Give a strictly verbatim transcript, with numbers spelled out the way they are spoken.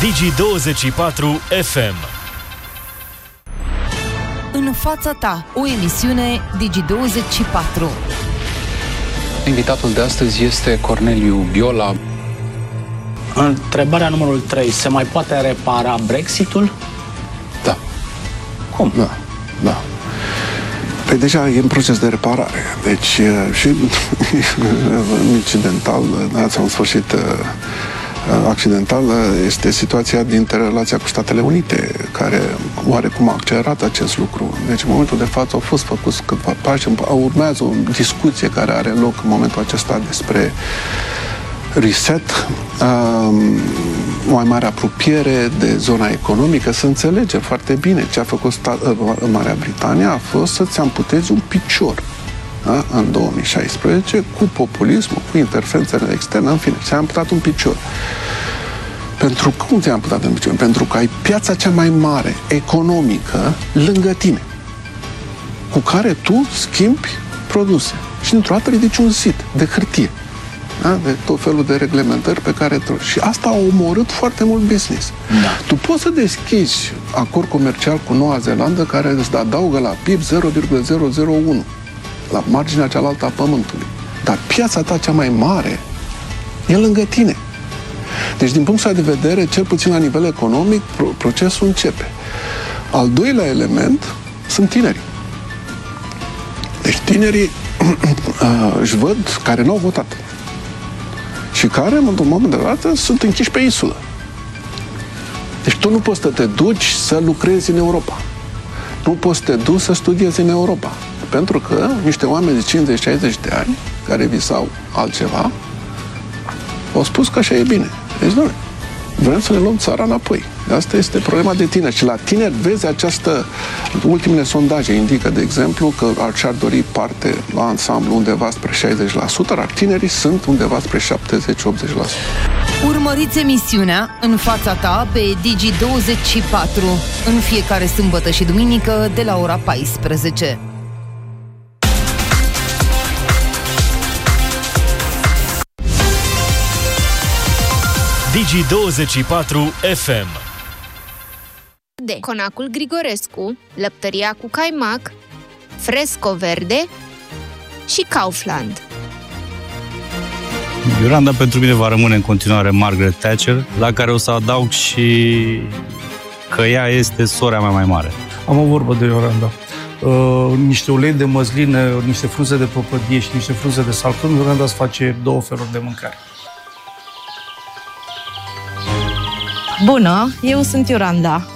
Digi douăzeci și patru F M. În fața ta, o emisiune Digi douăzeci și patru. Invitatul de astăzi este Corneliu Biola. Întrebarea numărul trei. Se mai poate repara Brexitul? Da. Cum? Da, da. Păi deja e în proces de reparare. Deci și incidental, sau în sfârșit accidental, este situația dintre relația cu Statele Unite, care oarecum a accelerat acest lucru. Deci în momentul de față au fost făcuți câteva pași, urmează o discuție care are loc în momentul acesta despre reset, o mai mare apropiere de zona economică, să înțelegem foarte bine ce a făcut Marea Britanie a fost să-ți amputezi un picior, da? În două mii șaisprezece, cu populismul, cu interferențele externe, în fine, ți-a amputat un picior. Pentru cum ți-a amputat un picior? Pentru că ai piața cea mai mare economică lângă tine, cu care tu schimbi produse. Și dintr-o dată ridici un zid de hârtie. Da? De tot felul de reglementări pe care... Și asta a omorât foarte mult business. Da. Tu poți să deschizi acord comercial cu Noua Zeelandă care îți adaugă la P I B zero virgulă zero zero unu, la marginea cealaltă a pământului. Dar piața ta cea mai mare e lângă tine. Deci, din punctul de vedere, cel puțin la nivel economic, procesul începe. Al doilea element sunt tinerii. Deci tinerii își văd, care n-au votat și care, în un moment de dată, sunt închiși pe insulă. Deci tu nu poți să te duci să lucrezi în Europa. Nu poți să te duci să studiezi în Europa. Pentru că niște oameni de cincizeci șaizeci de ani, care visau altceva, au spus că așa e bine. Deci, nu, vrem să ne luăm țara înapoi. Asta este problema de tineri. Și la tineri vezi această... Ultimele sondaje indică, de exemplu, că și-ar dori parte la ansamblu undeva spre șaizeci la sută, dar tinerii sunt undeva spre șaptezeci la optzeci la sută. Urmăriți emisiunea În fața ta pe Digi douăzeci și patru în fiecare sâmbătă și duminică de la ora paisprezece. Digi douăzeci și patru F M. De Conacul Grigorescu, Lăptăria cu Caimac, Fresco Verde și Kaufland. Iolanda pentru mine va rămâne în continuare Margaret Thatcher, la care o să adaug și că ea este sora mea mai mare. Am o vorbă de Iolanda. Uh, niște ulei de măsline, niște frunze de păpădie și niște frunze de salcâm, Iolanda îți face două feluri de mâncare. Bună, eu sunt Iolanda.